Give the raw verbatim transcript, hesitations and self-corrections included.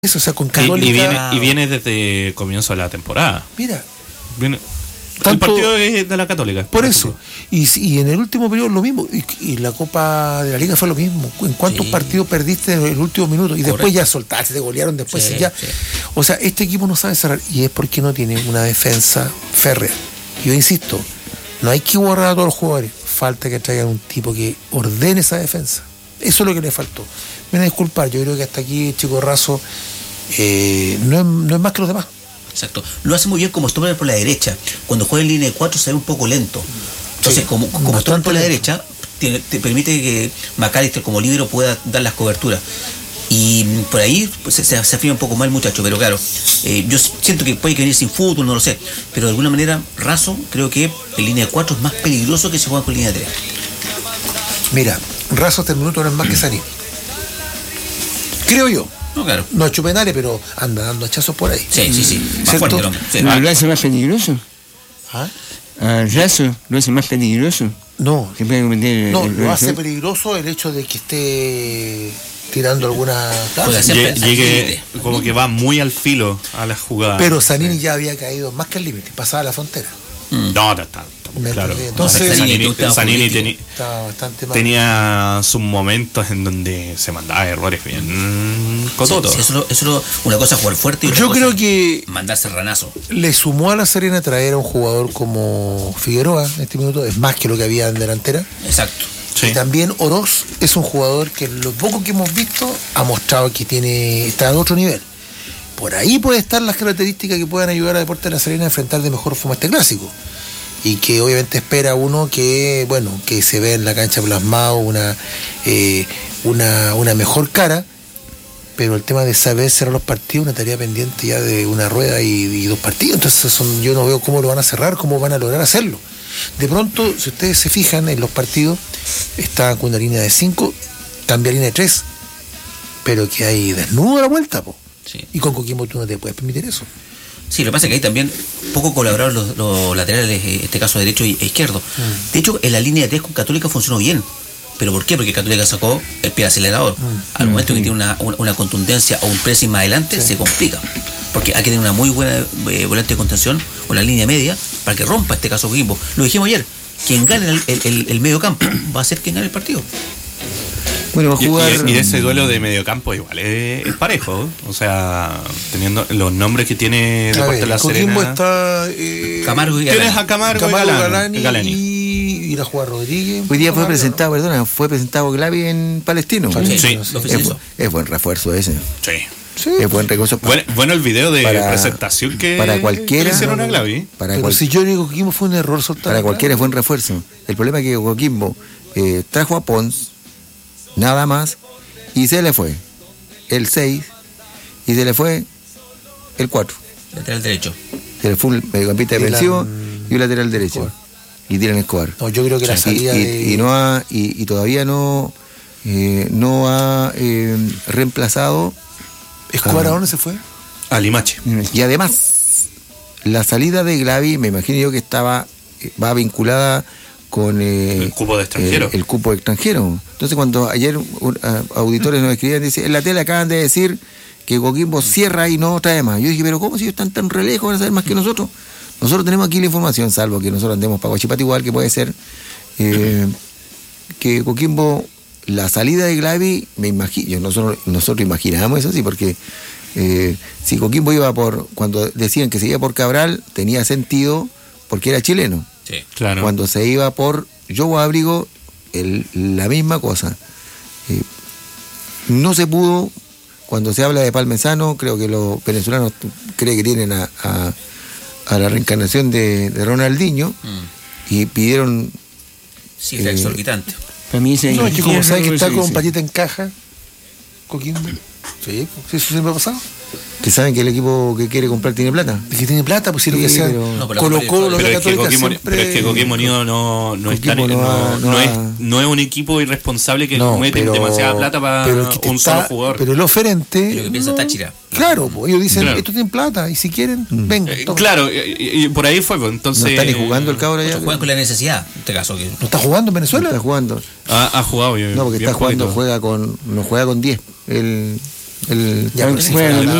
Eso, o sea, con Católica. Y, y, viene, y viene desde el comienzo de la temporada. Mira. Viene, tanto, el partido es de la Católica. Por eso. Y, y en el último periodo lo mismo. Y, y la Copa de la Liga fue lo mismo. ¿En cuántos sí. partidos perdiste en el último minuto? Y Correcto. Después ya soltaste, te golearon después. Sí, ya. Sí. O sea, este equipo no sabe cerrar. Y es porque no tiene una defensa férrea. Yo insisto, no hay que borrar a todos los jugadores. Falta que traigan un tipo que ordene esa defensa. Eso es lo que le faltó. Me van a disculpar, yo creo que hasta aquí Chico Razo eh, no, es, no es más que los demás. Exacto. Lo hace muy bien como stopper por la derecha. Cuando juega en línea de cuatro se ve un poco lento. Entonces, sí, como, como stopper por la derecha, te, te permite que McAllister como líbero pueda dar las coberturas. Y por ahí pues, se, se afirma un poco más el muchacho, pero claro, eh, yo siento que puede que venir sin fútbol, no lo sé. Pero de alguna manera, Razo, creo que en línea de cuatro es más peligroso que si juega con línea de tres. Mira, Razo hasta el minuto no es más que Sanín. Creo yo. No, claro. No es Chupenales, pero anda dando hachazos por ahí. Sí, sí, sí. Más fuerte el hombre. Sí. ¿No lo hace más peligroso? ¿Ah? ¿Al Razo lo hace más peligroso? No. ¿Se puede meter no, el, el, lo hace peligroso el hecho de que esté tirando alguna... Llegue, llegue como que va muy al filo a la jugada. Pero Zanini ya había caído más que el límite, pasaba la frontera. Mm. No, no, está. Claro. Entonces Zanini, Zanini teni, bastante mal. tenía sus momentos en donde se mandaba errores bien cototos. Sí, sí, eso, eso una cosa es jugar fuerte y otra yo cosa creo que mandarse ranazo. Le sumó a la Serena traer a un jugador como Figueroa en este minuto, es más que lo que había en delantera. Exacto. Sí. Y también Oroz es un jugador que lo poco que hemos visto ha mostrado que tiene está en otro nivel. Por ahí puede estar las características que puedan ayudar a Deportes de la Serena a enfrentar de mejor forma este clásico. Y que obviamente espera uno que, bueno, que se vea en la cancha plasmado una, eh, una, una mejor cara, pero el tema de saber cerrar los partidos, una tarea pendiente ya de una rueda y, y dos partidos, entonces son, yo no veo cómo lo van a cerrar, cómo van a lograr hacerlo. De pronto, si ustedes se fijan en los partidos, está con una línea de cinco, cambia a línea de tres, pero que hay desnudo a la vuelta, po. Sí. Y con Coquimbo tú no te puedes permitir eso. Sí, lo que pasa es que ahí también poco colaboraron los, los laterales, en este caso derecho e izquierdo. Mm. De hecho, en la línea de tres con Católica funcionó bien. ¿Pero por qué? Porque Católica sacó el pie acelerador. Mm. Al mm. momento que tiene una, una contundencia o un pressing más adelante, sí. se complica. Porque hay que tener una muy buena eh, volante de contención o la línea media para que rompa este caso Coquimbo. Lo dijimos ayer, quien gane el, el, el, el medio campo va a ser quien gane el partido. Bueno, va a jugar... y, y ese duelo de mediocampo igual es, es parejo, o sea, teniendo los nombres que tiene Deportes de la Serena. Coquimbo está eh, Camargo y Galani. Tienes a Camargo, Camargo y Galani, Galani, Galani. Y ir a jugar Rodríguez. Hoy día fue presentado, perdona, fue presentado Glavi en Palestino. Sí, sí, sí. Es, es buen refuerzo ese. Sí. Sí. Es buen recurso. Bueno, bueno, el video de para, presentación que para cualquiera, que hicieron a Glavi. Para Pero cual, si yo digo que Coquimbo fue un error soltar. Para cualquiera es buen refuerzo. El problema es que Coquimbo eh, trajo a Pons, nada más, y se le fue el seis y se le fue el cuatro. Lateral derecho. Se le fue un mediocampista defensivo y un lateral derecho. Escobar. Y Dylan Escobar. No, yo creo que la salida y, de... y, y, no ha, y, y todavía no, eh, no ha eh, reemplazado. ¿Escobar a dónde se fue? A Limache. Y además, la salida de Glavi, me imagino yo que estaba, va vinculada con eh, el cupo de extranjero. Eh, el cupo de extranjero. Entonces, cuando ayer uh, auditores nos escribían, dice, en la tele acaban de decir que Coquimbo cierra y no trae más. Yo dije, pero ¿cómo si ellos están tan re lejos, van a saber más que nosotros? Nosotros tenemos aquí la información, salvo que nosotros andemos para Guachipato igual, que puede ser eh, que Coquimbo, la salida de Glavi, me imagino, nosotros, nosotros imaginábamos eso así, porque eh, si Coquimbo iba por, cuando decían que se iba por Cabral, tenía sentido porque era chileno. Sí, claro. Cuando se iba por Joe Abrigo, el, la misma cosa. Eh, no se pudo, cuando se habla de Palmesano, creo que los venezolanos creen que tienen a, a, a la reencarnación de, de Ronaldinho mm. y pidieron... Sí, está eh, exorbitante. Para mí no, es que como sabe que está con sí. patita en caja, Coquimbo. Sí, sí, eso siempre ha pasado. Que saben que el equipo que quiere comprar tiene plata. Es que tiene plata, pues si sí, lo que sea. Pero... No, colocó lo que Católica siempre... Pero es que Coquimbo no, no, no, está, no, no, no, es, no es un equipo irresponsable que no, mete pero, demasiada plata para un está, solo jugador. Pero el oferente... Pero que piensa no, Táchira. Claro, pues ellos dicen, claro. Esto tiene plata y si quieren, mm. venga. Eh, claro, y, y por ahí fue, pues, entonces... No está ni jugando el cabro ya. Juegan con la necesidad, en este caso. Que... ¿No está jugando en Venezuela? No está jugando. Ha, ha jugado. Yo, no, porque está jugando, juega con, no juega con diez. El... El, Ya, pero sí, bueno,